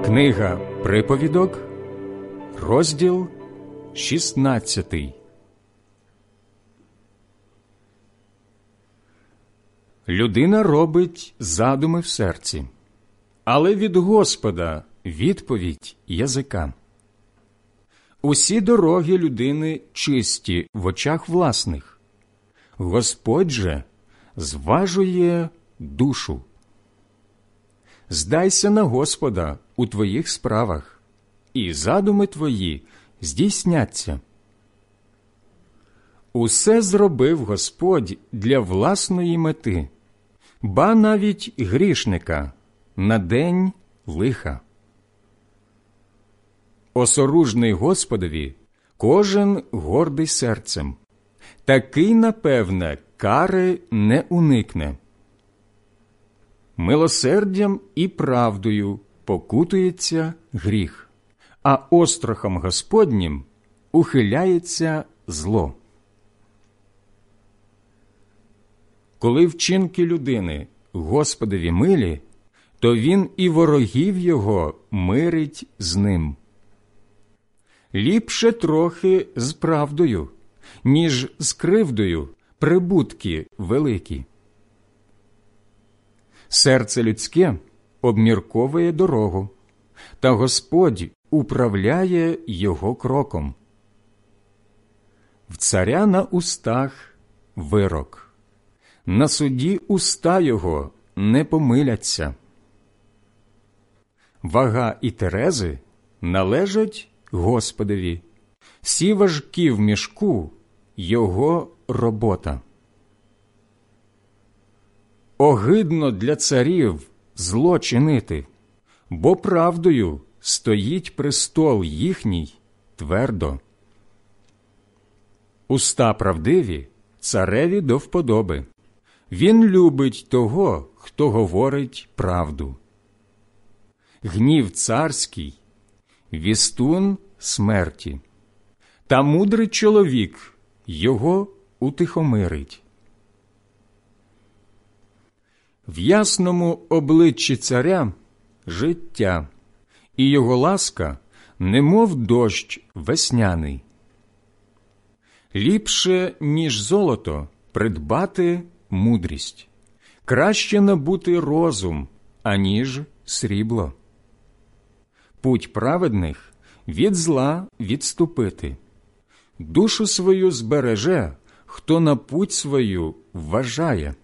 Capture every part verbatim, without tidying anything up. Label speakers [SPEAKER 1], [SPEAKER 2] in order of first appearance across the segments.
[SPEAKER 1] Книга Приповідок, розділ шістнадцятий. Людина робить задуми в серці, але від Господа відповідь язика. Усі дороги людини чисті в очах власних. Господь же зважує душу. Здайся на Господа у твоїх справах, і задуми твої здійсняться. Усе зробив Господь для власної мети, ба навіть грішника на день лиха. Осоружний Господові кожен гордий серцем, такий, напевне, кари не уникне. Милосердям і правдою покутується гріх, а острахом Господнім ухиляється зло. Коли вчинки людини Господові милі, то він і ворогів його мирить з ним. Ліпше трохи з правдою, ніж з кривдою прибутки великі. Серце людське обмірковує дорогу, та Господь управляє його кроком. В царя на устах вирок, на суді уста його не помиляться. Вага і терези належать Господові, всі важкі в мішку – його робота. Огидно для царів зло чинити, бо правдою стоїть престол їхній твердо. Уста правдиві цареві до вподоби. Він любить того, хто говорить правду. Гнів царський – вістун смерті, та мудрий чоловік його утихомирить. В ясному обличчі царя життя, і його ласка, немов дощ весняний. Ліпше, ніж золото, придбати мудрість, краще набути розум, аніж срібло. Путь праведних від зла відступити. Душу свою збереже, хто на путь свою вважає.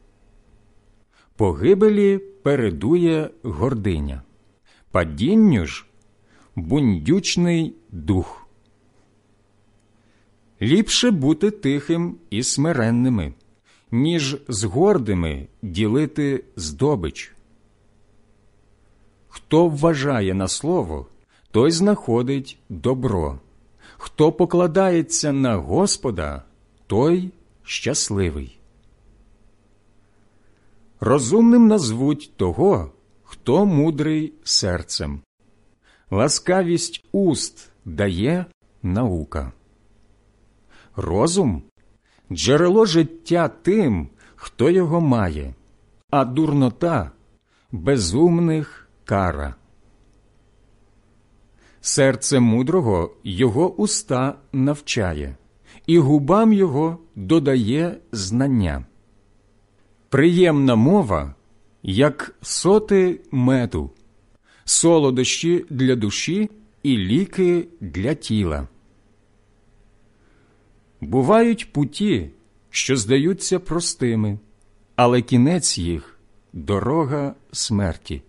[SPEAKER 1] Погибелі передує гординя, падінню ж бундючний дух. Ліпше бути тихим і смиренними, ніж з гордими ділити здобич. Хто вважає на слово, той знаходить добро. Хто покладається на Господа, той щасливий. Розумним назвуть того, хто мудрий серцем. Ласкавість уст дає наука. Розум – джерело життя тим, хто його має, а дурнота – безумних кара. Серце мудрого його уста навчає, і губам його додає знання. Приємна мова, як соти меду, солодощі для душі і ліки для тіла. Бувають путі, що здаються простими, але кінець їх – дорога смерті.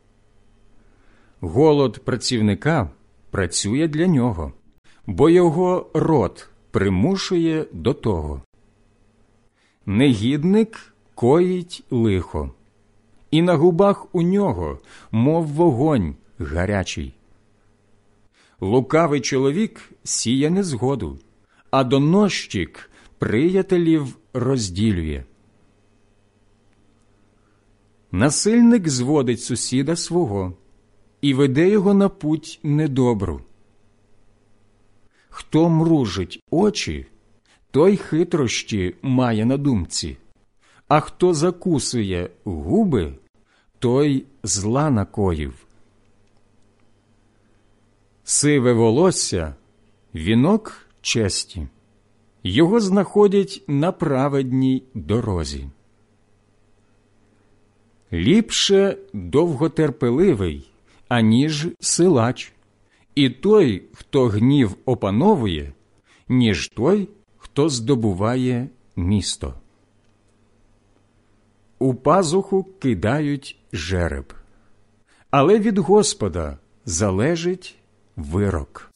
[SPEAKER 1] Голод працівника працює для нього, бо його рот примушує до того. Негідник коїть лихо, і на губах у нього, мов вогонь гарячий. Лукавий чоловік сіє незгоду, а доносчик приятелів розділює. Насильник зводить сусіда свого і веде його на путь недобру. Хто мружить очі, той хитрощі має на думці, а хто закусує губи, той зла накоїв. Сиве волосся – вінок честі, його знаходять на праведній дорозі. Ліпше довготерпеливий, аніж силач, і той, хто гнів опановує, ніж той, хто здобуває місто. У пазуху кидають жереб, але від Господа залежить вирок.